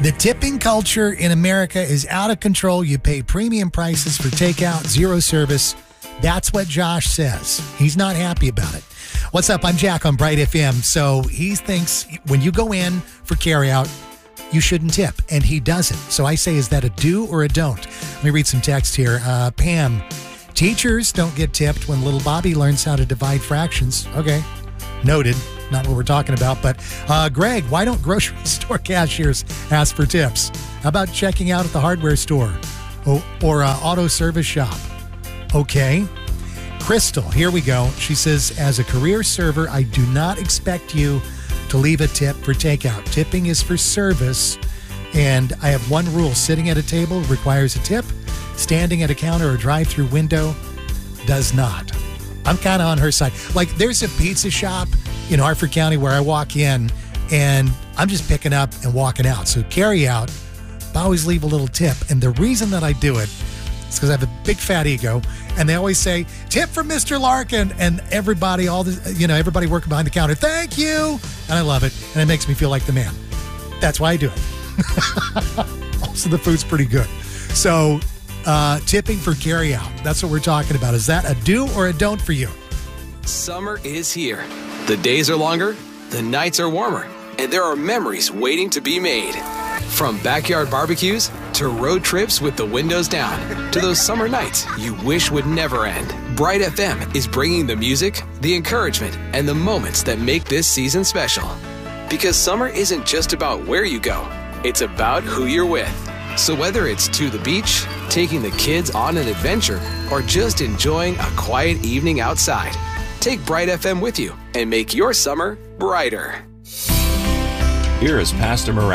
The tipping culture in America is out of control. You pay premium prices for takeout, zero service. That's what Josh says. He's not happy about it. What's up? I'm Jack on Bright FM. So he thinks when you go in for carryout, you shouldn't tip, and he doesn't. So I say, is that a do or a don't? Let me read some text here. Pam, teachers don't get tipped when little Bobby learns how to divide fractions. Okay, noted. Not what we're talking about. But Greg, why don't grocery store cashiers ask for tips? How about checking out at the hardware store or auto service shop? Okay. Crystal, here we go. She says, as a career server, I do not expect you to leave a tip for takeout. Tipping is for service, and I have one rule. Sitting at a table requires a tip. Standing at a counter or drive-through window does not. I'm kind of on her side. Like, there's a pizza shop in Harford County where I walk in, and I'm just picking up and walking out. So carry out, I always leave a little tip. And the reason that I do it is because I have a big fat ego, and they always say, tip from Mr. Larkin, and everybody, everybody working behind the counter, thank you. And I love it, and it makes me feel like the man. That's why I do it. Also, the food's pretty good. So, tipping for carry out. That's what we're talking about. Is that a do or a don't for you? Summer is here. The days are longer, the nights are warmer, and there are memories waiting to be made. From backyard barbecues to road trips with the windows down to those summer nights you wish would never end. Bright FM is bringing the music, the encouragement, and the moments that make this season special. Because summer isn't just about where you go, it's about who you're with. So whether it's to the beach, taking the kids on an adventure, or just enjoying a quiet evening outside, take Bright FM with you and make your summer brighter. Here is Pastor Morales.